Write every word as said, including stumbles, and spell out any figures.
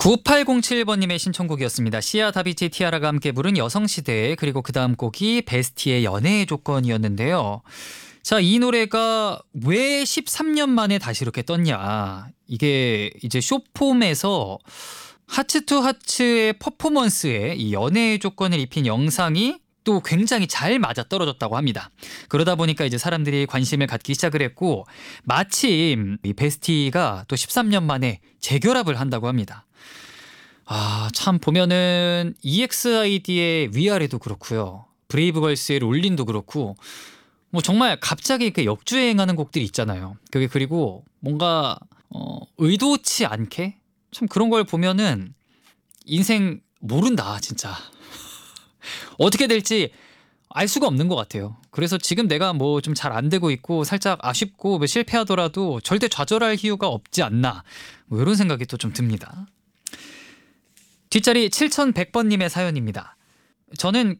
구팔공칠 번님의 신청곡이었습니다. 시아 다비치 티아라가 함께 부른 여성시대, 그리고 그 다음 곡이 베스티의 연애의 조건이었는데요. 자, 이 노래가 왜 십삼 년 만에 다시 이렇게 떴냐. 이게 이제 쇼폼에서 하츠 투 하츠의 퍼포먼스에 이 연애의 조건을 입힌 영상이 또 굉장히 잘 맞아떨어졌다고 합니다. 그러다 보니까 이제 사람들이 관심을 갖기 시작을 했고, 마침 이 베스티가 또 십삼 년 만에 재결합을 한다고 합니다. 아, 참 보면은 이엑스아이디의 위아래도 그렇고요. 브레이브걸스의 롤린도 그렇고, 뭐 정말 갑자기 이렇게 역주행하는 곡들이 있잖아요. 그게 그리고 뭔가 어, 의도치 않게 참 그런 걸 보면은 인생 모른다 진짜. 어떻게 될지 알 수가 없는 것 같아요. 그래서 지금 내가 뭐 좀 잘 안 되고 있고 살짝 아쉽고 뭐 실패하더라도 절대 좌절할 이유가 없지 않나, 뭐 이런 생각이 또 좀 듭니다. 뒷자리 칠천백 번님의 사연입니다. 저는